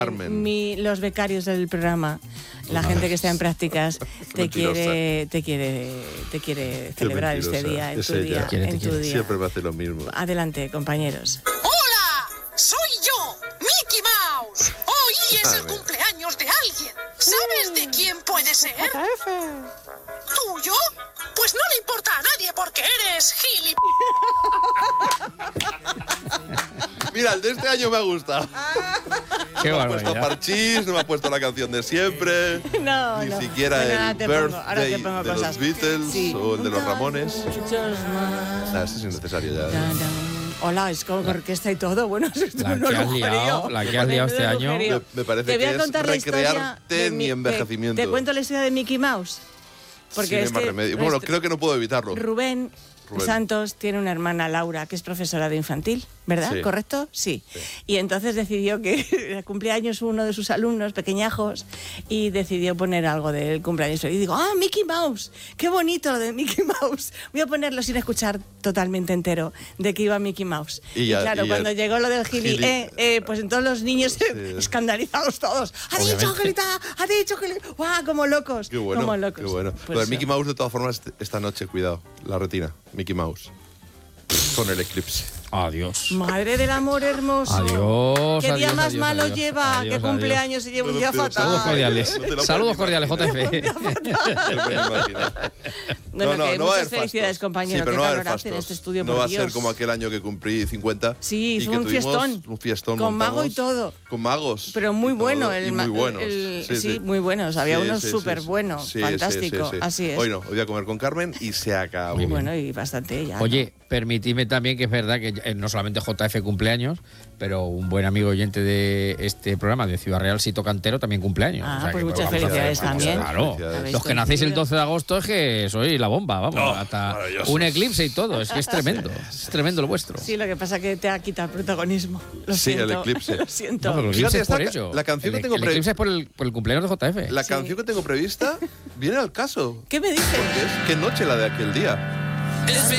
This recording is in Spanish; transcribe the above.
Carmen. Los becarios del programa, la gente que está en prácticas, te quiere celebrar este día, en tu día. Siempre me hace lo mismo. Adelante, compañeros. ¡Hola! ¡Soy yo, Mickey Mouse! Hoy es el cumpleaños de alguien. ¿Sabes de quién puede ser? ¿Tuyo? Pues no le importa a nadie porque eres Mira, el de este año me ha gustado. Qué no me ha puesto barbaridad. Parchís, no me ha puesto la canción de siempre. No, ni no. siquiera Bueno, el ahora te pongo birthday de cosas. los Beatles Sí. o el de los Ramones. Muchos más. Nah, este es innecesario ya. Hola, es con orquesta y todo. Bueno, La que has liado, este año. Me parece Te voy a que contar es la historia recrearte de en mi envejecimiento. Te cuento la historia de Mickey Mouse. Porque Sin más remedio. Bueno, creo que no puedo evitarlo. Rubén Santos tiene una hermana, Laura, que es profesora de infantil, ¿verdad? Sí. ¿Correcto? Sí. Y entonces decidió que cumpleaños uno de sus alumnos, pequeñajos, y decidió poner algo del cumpleaños. Y digo, Mickey Mouse, qué bonito lo de Mickey Mouse. Voy a ponerlo sin escuchar totalmente entero de que iba Mickey Mouse. Y claro, cuando llegó lo del Gili, pues entonces los niños escandalizados todos. Ha dicho Angelita, ha dicho que... ¡Guau! Como locos. Qué bueno, como locos. qué bueno. Pues Pero Mickey Mouse, de todas formas, esta noche, cuidado, la retina. Mickey Mouse. Con el eclipse. Adiós. Madre del amor hermoso. Adiós. ¿Qué día adiós, más adiós, malo adiós, lleva? adiós, ¿Qué cumpleaños se lleva un día fatal? Saludos cordiales. No te lo Saludos puedes cordiales, JF. Bueno, que no va a haber muchas felicidades, fastos. compañero. Sí, pero qué no va a haber calorazo en fastos. este estudio, No por va a ser Dios. como aquel año que cumplí 50. Sí, y fue que un tuvimos fiestón. Un fiestón. Con mago y montamos todo. Con magos. Pero muy y todo, bueno. y muy buenos. Sí, muy buenos. Había Sí, unos sí, súper sí. buenos. Sí, Fantástico. sí, sí. Así es. Hoy no, hoy voy a comer con Carmen y se acabó. Muy bien. Bueno, y bastante ya. Oye, permitidme también que es verdad que no solamente JF cumpleaños, pero un buen amigo oyente de este programa de Ciudad Real, Sito Cantero, también cumpleaños. Pues muchas vamos a felicidades ver, también. Claro. ¿Habéis Los que nacéis el coincidido? 12 de agosto es que sois la bomba, vamos. Hasta maravillosos. un eclipse y todo. Es que es tremendo. Es tremendo lo vuestro. Sí, lo que pasa es que te ha quitado el protagonismo. Lo Sí, el siento. eclipse. Lo siento. No, pero el Fíjate, eclipse es por esta- ello. la canción que tengo el eclipse es por el cumpleaños de JF. La Sí. canción que tengo prevista viene al caso. ¿Qué me dices? Porque es qué noche la de aquel día. Es